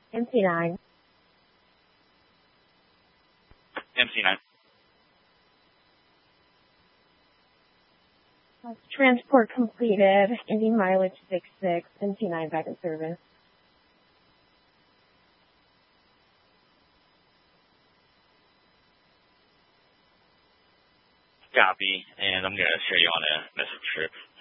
MC9. MC9. Transport completed. Ending mileage 66. MC9 back in service. Copy, and I'm going to show you on a message strip.